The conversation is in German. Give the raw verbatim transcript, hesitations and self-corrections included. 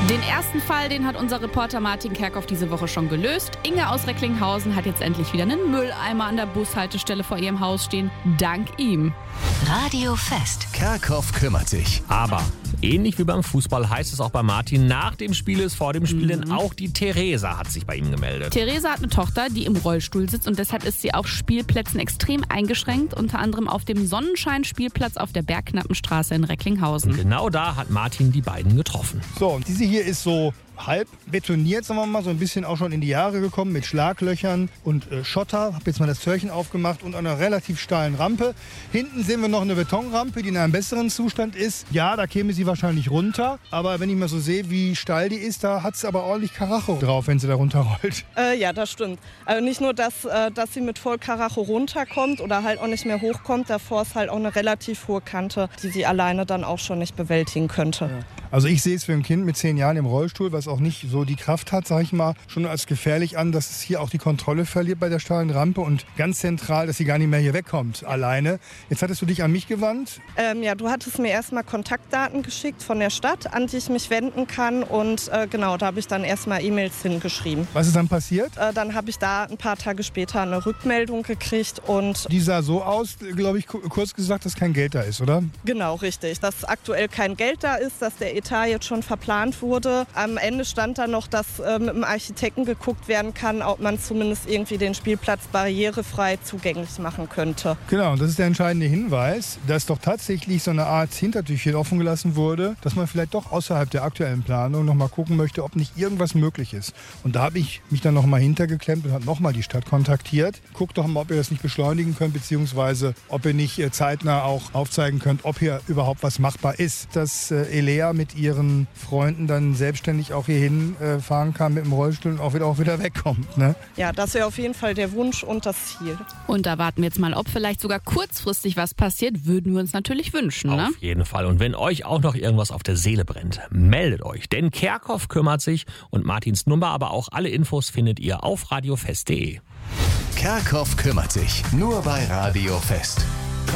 Den ersten Fall, den hat unser Reporter Martin Kerkhoff diese Woche schon gelöst. Inge aus Recklinghausen hat jetzt endlich wieder einen Mülleimer an der Bushaltestelle vor ihrem Haus stehen. Dank ihm. Radio Fest. Kerkhoff kümmert sich. Aber ähnlich wie beim Fußball heißt es auch bei Martin, nach dem Spiel ist vor dem Spiel, mhm. denn auch die Theresa hat sich bei ihm gemeldet. Theresa hat eine Tochter, die im Rollstuhl sitzt und deshalb ist sie auf Spielplätzen extrem eingeschränkt, unter anderem auf dem Sonnenschein-Spielplatz auf der Bergknappenstraße in Recklinghausen. Und genau da hat Martin die beiden getroffen. So, und diese hier ist so halb betoniert, sagen wir mal, so ein bisschen auch schon in die Jahre gekommen mit Schlaglöchern und äh, Schotter. Habe jetzt mal das Türchen aufgemacht und einer relativ steilen Rampe. Hinten sehen wir noch eine Betonrampe, die in einem besseren Zustand ist. Ja, da käme sie wahrscheinlich runter, aber wenn ich mal so sehe, wie steil die ist, da hat sie aber ordentlich Karacho drauf, wenn sie da runterrollt. Äh, ja, das stimmt. Also nicht nur, dass, äh, dass sie mit voll Karacho runterkommt oder halt auch nicht mehr hochkommt, davor ist halt auch eine relativ hohe Kante, die sie alleine dann auch schon nicht bewältigen könnte. Ja. Also ich sehe es für ein Kind mit zehn Jahren im Rollstuhl, was auch nicht so die Kraft hat, sage ich mal, schon als gefährlich an, dass es hier auch die Kontrolle verliert bei der steilen Rampe und ganz zentral, dass sie gar nicht mehr hier wegkommt, alleine. Jetzt hattest du dich an mich gewandt. Ähm, ja, du hattest mir erstmal Kontaktdaten geschickt von der Stadt, an die ich mich wenden kann und äh, genau, da habe ich dann erstmal E-Mails hingeschrieben. Was ist dann passiert? Äh, dann habe ich da ein paar Tage später eine Rückmeldung gekriegt und... Die sah so aus, glaube ich, kurz gesagt, dass kein Geld da ist, oder? Genau, richtig. Dass aktuell kein Geld da ist, dass der Etat jetzt schon verplant wurde. Am Ende stand da noch, dass äh, mit dem Architekten geguckt werden kann, ob man zumindest irgendwie den Spielplatz barrierefrei zugänglich machen könnte. Genau, und das ist der entscheidende Hinweis, dass doch tatsächlich so eine Art Hintertürchen offen gelassen wurde, dass man vielleicht doch außerhalb der aktuellen Planung noch mal gucken möchte, ob nicht irgendwas möglich ist. Und da habe ich mich dann noch mal hintergeklemmt und habe noch mal die Stadt kontaktiert. Guckt doch mal, ob ihr das nicht beschleunigen könnt, beziehungsweise ob ihr nicht äh, zeitnah auch aufzeigen könnt, ob hier überhaupt was machbar ist. Dass äh, Elea mit ihren Freunden dann selbstständig auch hierhin äh, fahren kann mit dem Rollstuhl und auch wieder, auch wieder wegkommt. Ne? Ja, das wäre auf jeden Fall der Wunsch und das Ziel. Und da warten wir jetzt mal, ob vielleicht sogar kurzfristig was passiert, würden wir uns natürlich wünschen. Ne? Auf jeden Fall. Und wenn euch auch noch irgendwas auf der Seele brennt, meldet euch. Denn Kerkhoff kümmert sich und Martins Nummer, aber auch alle Infos findet ihr auf radiofest punkt de. Kerkhoff kümmert sich. Nur bei Radio Fest.